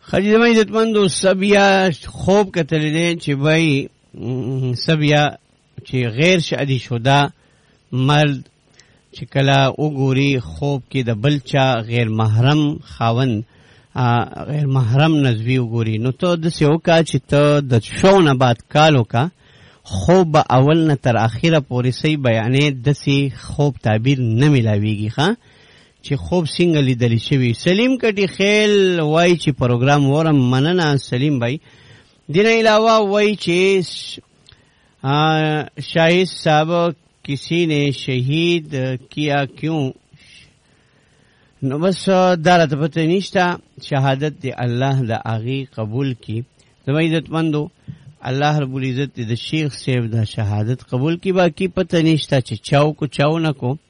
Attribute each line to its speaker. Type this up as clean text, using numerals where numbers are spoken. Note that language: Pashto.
Speaker 1: خدای زما عزتمندو سب یا خوب کتلی دی چې وای سب یا چې غیر شادي شده مرد چې کله وګوري خوب کې د بل چا غیر محرم خاون غیر محرم نزوی وګوري نو ته د سیوکا چې ته د شو نه بعد کالو کا خوب اول نه تر اخره پورې صحیح بیانې دسی خوب تعبیر نه ملاویږي ښا چې خوب څنګه لیدل شوی. سلیم کټي خیل وای چې پروګرام ورم مننه سلیم بھائی. دین علاوه وای چې شاهد صاحب کسی نے شہید کیا کیوں نو بس دارت پتہ نشتا شهادت دی الله د اغي قبول کی. زما عزت مندو الله رب العزت د شیخ صاحب د شهادت قبول کی باقی پتہ نشتا چې چاو کو چاو نہ کو